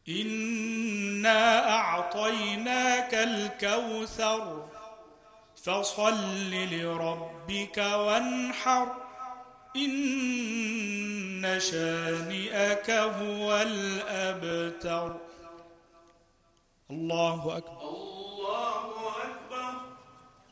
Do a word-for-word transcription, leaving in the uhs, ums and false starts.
إنا أعطيناك الكوثر فصل لربك وانحر إن شانئك هو الأبتر. الله أكبر.